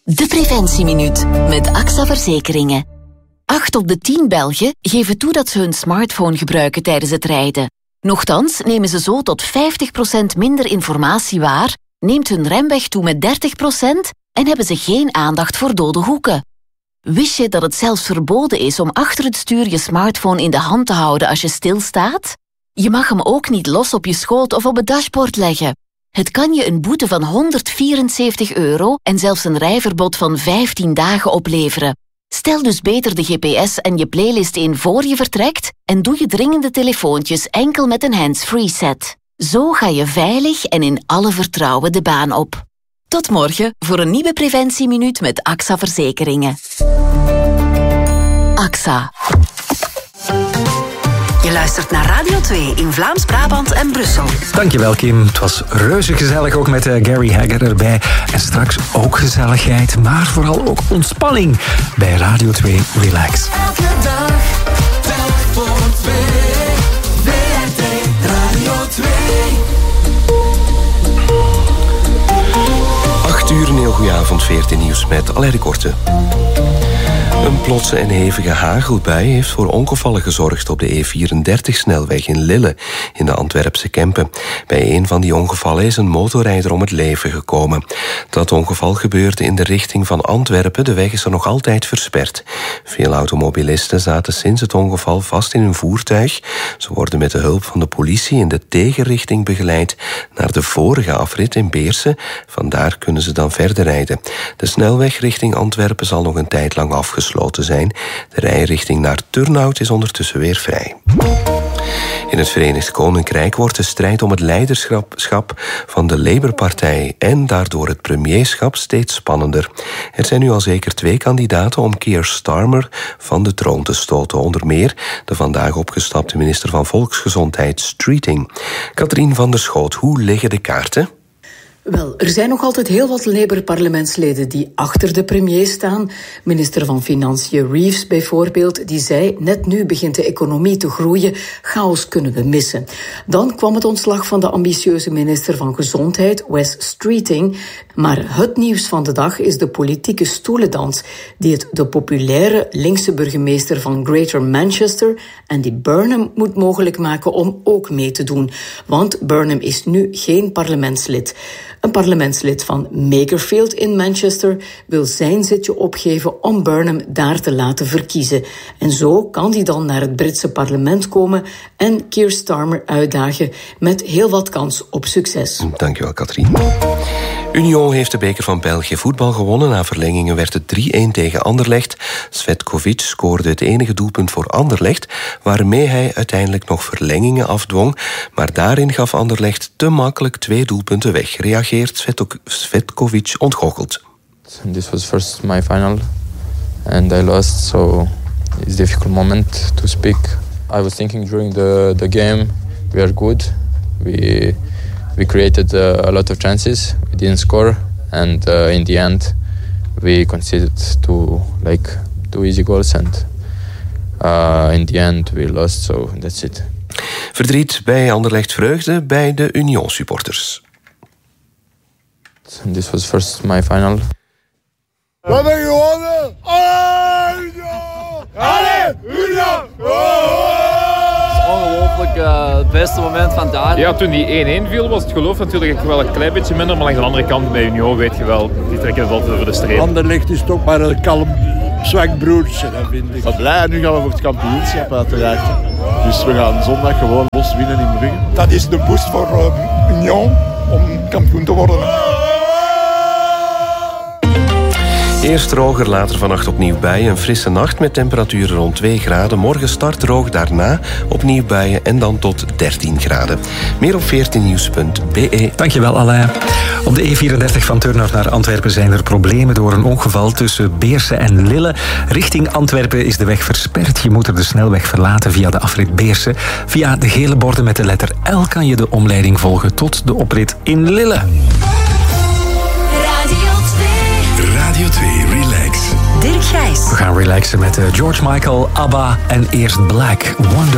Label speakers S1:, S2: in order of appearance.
S1: De Preventieminuut met AXA Verzekeringen. 8 op de 10 Belgen geven toe dat ze hun smartphone gebruiken tijdens het rijden. Nochtans nemen ze zo tot 50% minder informatie waar, neemt hun remweg toe met 30% en hebben ze geen aandacht voor dode hoeken. Wist je dat het zelfs verboden is om achter het stuur je smartphone in de hand te houden als je stilstaat? Je mag hem ook niet los op je schoot of op het dashboard leggen. Het kan je een boete van €174 en zelfs een rijverbod van 15 dagen opleveren. Stel dus beter de GPS en je playlist in voor je vertrekt en doe je dringende telefoontjes enkel met een hands-free set. Zo ga je veilig en in alle vertrouwen de baan op. Tot morgen voor een nieuwe Preventieminuut met AXA Verzekeringen. AXA.
S2: Je luistert naar Radio 2 in Vlaams-Brabant en Brussel.
S3: Dankjewel, Kim. Het was reuze gezellig, ook met Gary Hagger erbij. En straks ook gezelligheid, maar vooral ook ontspanning bij Radio 2 Relax.
S4: Elke dag, telk voor 2. WRT Radio 2.
S5: 8 uur, een heel goeie avond, 14 nieuws met Alain de Korte. Een plotse en hevige hagelbui heeft voor ongevallen gezorgd op de E34-snelweg in Lille, in de Antwerpse Kempen. Bij een van die ongevallen is een motorrijder om het leven gekomen. Dat ongeval gebeurde in de richting van Antwerpen. De weg is er nog altijd versperd. Veel automobilisten zaten sinds het ongeval vast in hun voertuig. Ze worden met de hulp van de politie in de tegenrichting begeleid naar de vorige afrit in Beersen. Vandaar kunnen ze dan verder rijden. De snelweg richting Antwerpen zal nog een tijd lang afgesloten zijn. De rijrichting naar Turnhout is ondertussen weer vrij. In het Verenigd Koninkrijk wordt de strijd om het leiderschap van de Labour-partij en daardoor het premierschap steeds spannender. Er zijn nu al zeker 2 kandidaten om Keir Starmer van de troon te stoten. Onder meer de vandaag opgestapte minister van Volksgezondheid Streeting. Katrien van der Schoot, hoe liggen de kaarten?
S6: Wel, er zijn nog altijd heel wat Labour-parlementsleden die achter de premier staan. Minister van Financiën Reeves bijvoorbeeld, die zei: net nu begint de economie te groeien, chaos kunnen we missen. Dan kwam het ontslag van de ambitieuze minister van Gezondheid, Wes Streeting. Maar het nieuws van de dag is de politieke stoelendans die het de populaire linkse burgemeester van Greater Manchester, Andy Burnham, moet mogelijk maken om ook mee te doen. Want Burnham is nu geen parlementslid. Een parlementslid van Makerfield in Manchester wil zijn zitje opgeven om Burnham daar te laten verkiezen. En zo kan hij dan naar het Britse parlement komen en Keir Starmer uitdagen met heel wat kans op succes.
S5: Dankjewel, Katrien. Union heeft de beker van België voetbal gewonnen. Na verlengingen werd het 3-1 tegen Anderlecht. Svetkovic scoorde het enige doelpunt voor Anderlecht, waarmee hij uiteindelijk nog verlengingen afdwong. Maar daarin gaf Anderlecht te makkelijk 2 doelpunten weg. Reageert Svetkovic ontgoocheld.
S7: This was first my final and I lost, so it's a difficult moment to speak. I was thinking during the game we are good. We created a lot of chances. We didn't score, and in the end, we conceded two easy goals, and in the end we lost. So that's it.
S5: Verdriet bij Anderlecht, vreugde bij de Union-supporters.
S7: This was first my final.
S8: We hebben gewonnen! Allee, Union!
S9: Ongelooflijk, het beste moment vandaag.
S10: Ja, toen die 1-1 viel was het geloof natuurlijk wel een klein beetje minder. Maar langs de andere kant bij Union weet je wel, die trekken het altijd over de streep.
S8: Anderlecht is toch maar een kalm, zwak broertje, dat vind ik.
S11: Wat blij, nu gaan we voor het kampioenschap uiteraard. Dus we gaan zondag gewoon los winnen in Brugge.
S8: Dat is de boost voor Union om kampioen te worden.
S5: Eerst droger, later vannacht opnieuw buien. Een frisse nacht met temperaturen rond 2 graden. Morgen start droog, daarna opnieuw buien en dan tot 13 graden. Meer op 14nieuws.be.
S3: Dankjewel, Alain. Op de E34 van Turnhout naar Antwerpen zijn er problemen door een ongeval tussen Beersen en Lille. Richting Antwerpen is de weg versperd. Je moet er de snelweg verlaten via de afrit Beersen. Via de gele borden met de letter L kan je de omleiding volgen tot de oprit in Lille.
S4: Radio 2 Relax.
S2: Dirk Gijs.
S3: We gaan relaxen met George Michael, ABBA en eerst Black Wonder.